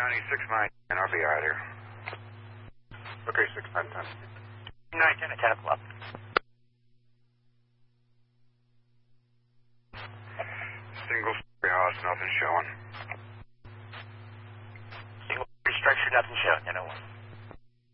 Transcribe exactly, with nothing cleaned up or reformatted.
County, six nine ten, I'll be out here. Okay, six nine ten. nine ten at ten o'clock. Single story house, nothing showing. Single story structure, nothing showing, ten oh one.